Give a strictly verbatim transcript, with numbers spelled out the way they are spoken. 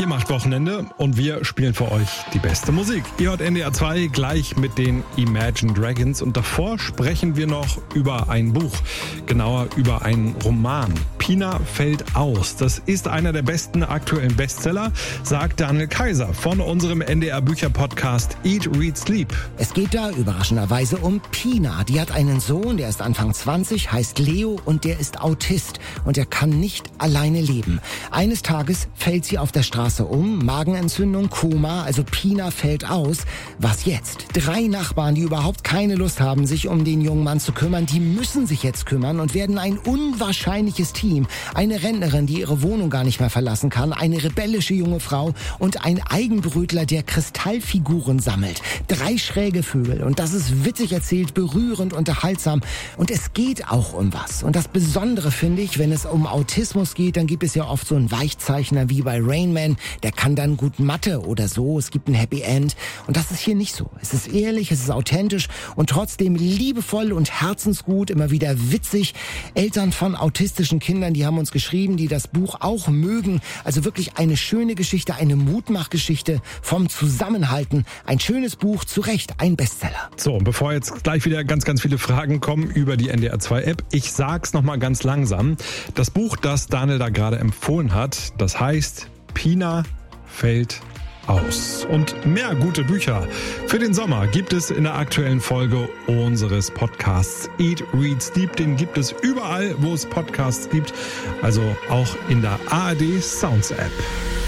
Ihr macht Wochenende und wir spielen für euch die beste Musik. Ihr hört N D R zwei gleich mit den Imagine Dragons und davor sprechen wir noch über ein Buch, genauer über einen Roman. Pina fällt aus. Das ist einer der besten aktuellen Bestseller, sagt Daniel Kaiser von unserem N D R Bücher-Podcast Eat, Read, Sleep. Es geht da überraschenderweise um Pina. Die hat einen Sohn, der ist Anfang zwanzig, heißt Leo und der ist Autist und er kann nicht alleine leben. Eines Tages fällt sie auf der Straße um, Magenentzündung, Koma, also Pina fällt aus. Was jetzt? Drei Nachbarn, die überhaupt keine Lust haben, sich um den jungen Mann zu kümmern, die müssen sich jetzt kümmern und werden ein unwahrscheinliches Team. Eine Rentnerin, die ihre Wohnung gar nicht mehr verlassen kann, eine rebellische junge Frau und ein Eigenbrötler, der Kristallfiguren sammelt. Drei schräge Vögel und das ist witzig erzählt, berührend, unterhaltsam und es geht auch um was. Und das Besondere finde ich, wenn es um Autismus geht, dann gibt es ja oft so einen Weichzeichner wie bei Rain Man, der kann dann gut Mathe oder so, es gibt ein Happy End und das ist hier nicht so. Es ist ehrlich, es ist authentisch und trotzdem liebevoll und herzensgut, immer wieder witzig. Eltern von autistischen Kindern, die haben uns geschrieben, die das Buch auch mögen. Also wirklich eine schöne Geschichte, eine Mutmachgeschichte vom Zusammenhalten. Ein schönes Buch, zu Recht ein Bestseller. So, und bevor jetzt gleich wieder ganz, ganz viele Fragen kommen über die N D R zwei App, ich sag's nochmal ganz langsam. Das Buch, das Daniel da gerade empfohlen hat, das heißt Pina fällt aus. Und mehr gute Bücher für den Sommer gibt es in der aktuellen Folge unseres Podcasts Eat, Read, Sleep. Den gibt es überall, wo es Podcasts gibt, also auch in der A R D Sounds App.